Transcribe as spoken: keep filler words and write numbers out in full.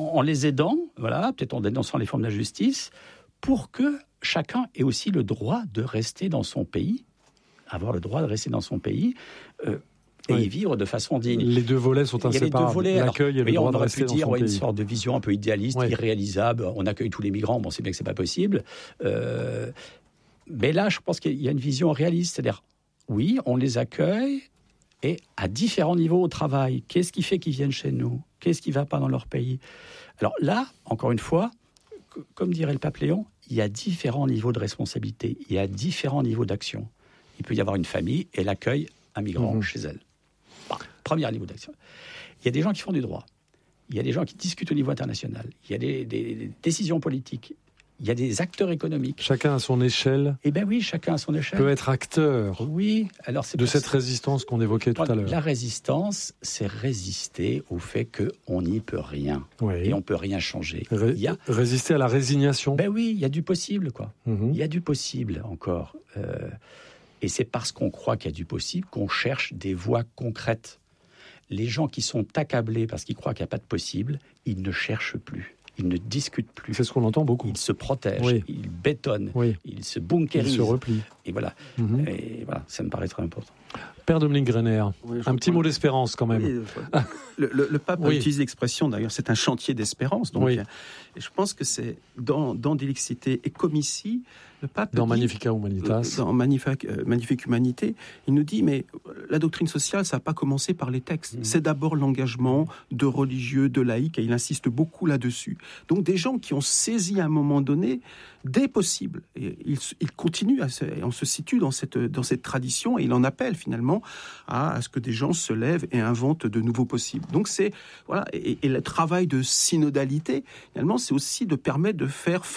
en les aidant, voilà, peut-être en dénonçant les formes d'injustice, pour que chacun ait aussi le droit de rester dans son pays, avoir le droit de rester dans son pays, euh, et oui. y vivre de façon digne. Les deux volets sont inséparables. Volets, l'accueil alors, et le droit de rester dans son pays. On aurait pu dire ouais, une sorte de vision un peu idéaliste, oui. irréalisable. On accueille tous les migrants, bon, c'est bien que c'est pas possible. Euh, mais là, je pense qu'il y a une vision réaliste, c'est-à-dire, oui, on les accueille, et à différents niveaux au travail. Qu'est-ce qui fait qu'ils viennent chez nous ? Qu'est-ce qui ne va pas dans leur pays ? Alors là, encore une fois, c- comme dirait le pape Léon, il y a différents niveaux de responsabilité, il y a différents niveaux d'action. Il peut y avoir une famille, elle accueille un migrant mmh. chez elle. Bah, premier niveau d'action. Il y a des gens qui font du droit. Il y a des gens qui discutent au niveau international. Il y a des, des, des décisions politiques. Il y a des acteurs économiques. Chacun à son échelle. Eh bien oui, chacun à son échelle. Peut être acteur. Oui. Alors c'est de cette ça. résistance qu'on évoquait tout à l'heure. La résistance, c'est résister au fait qu'on n'y peut rien. Oui. Et on ne peut rien changer. Ré- il y a... Résister à la résignation. Ben oui, il y a du possible, quoi. Mm-hmm. Il y a du possible encore. Euh, et c'est parce qu'on croit qu'il y a du possible qu'on cherche des voies concrètes. Les gens qui sont accablés parce qu'ils croient qu'il n'y a pas de possible, ils ne cherchent plus. Ils ne discutent plus. C'est ce qu'on entend beaucoup. Ils se protègent, oui. ils bétonnent, oui. ils se bunkérisent. Ils se replient. Et voilà. Mm-hmm. Et voilà, ça me paraît très important. Père Dominique Greiner, oui, un petit mot d'espérance quand même. Oui, le, le, le pape oui. a utilisé l'expression, d'ailleurs, c'est un chantier d'espérance. Donc, oui. Et je pense que c'est dans, dans Dilexité et comme ici, le pape dans dit, Magnificat Humanitas, dans Magnifique, euh, Magnifique Humanité, il nous dit, mais la doctrine sociale, ça n'a pas commencé par les textes. Mmh. C'est d'abord l'engagement de religieux, de laïcs, et il insiste beaucoup là-dessus. Donc des gens qui ont saisi à un moment donné des possibles. Et il, il continue, à se, on se situe dans cette, dans cette tradition, et il en appelle finalement à, à ce que des gens se lèvent et inventent de nouveaux possibles. Donc c'est, voilà, et, et le travail de synodalité, finalement, c'est aussi de permettre de faire